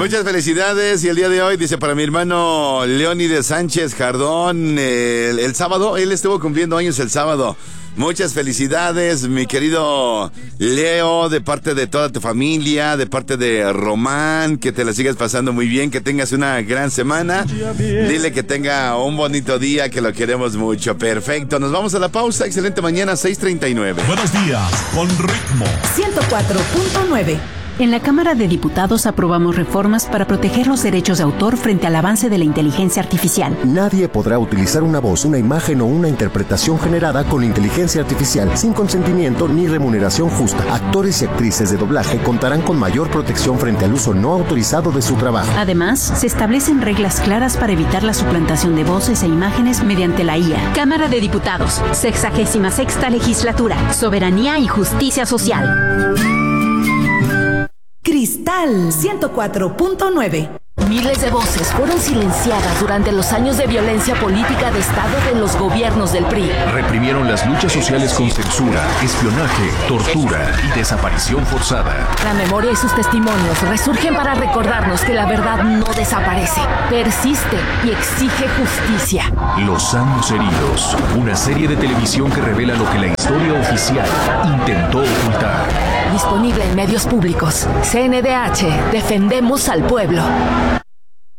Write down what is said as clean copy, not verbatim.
Muchas felicidades. Y el día de hoy, dice, para mi hermano Leónides Sánchez Jardón, el sábado, él estuvo cumpliendo años el sábado. Muchas felicidades, mi querido Leo, de parte de toda tu familia, de parte de Román, que te la sigas pasando muy bien, que tengas una gran semana. Dile que tenga un bonito día, que lo queremos mucho. Perfecto, nos vamos a la pausa. Excelente mañana, 6:39. Buenos días, con ritmo. 104.9. En la Cámara de Diputados aprobamos reformas para proteger los derechos de autor frente al avance de la inteligencia artificial. Nadie podrá utilizar una voz, una imagen o una interpretación generada con inteligencia artificial sin consentimiento ni remuneración justa. Actores y actrices de doblaje contarán con mayor protección frente al uso no autorizado de su trabajo. Además, se establecen reglas claras para evitar la suplantación de voces e imágenes mediante la IA. Cámara de Diputados, 66ª Legislatura, Soberanía y Justicia Social. Cristal 104.9. Miles de voces fueron silenciadas durante los años de violencia política de Estado de los gobiernos del PRI. Reprimieron las luchas sociales con censura, espionaje, tortura y desaparición forzada. La memoria y sus testimonios resurgen para recordarnos que la verdad no desaparece, persiste y exige justicia. Los años heridos, una serie de televisión que revela lo que la historia oficial intentó ocultar. Disponible en medios públicos. CNDH, defendemos al pueblo.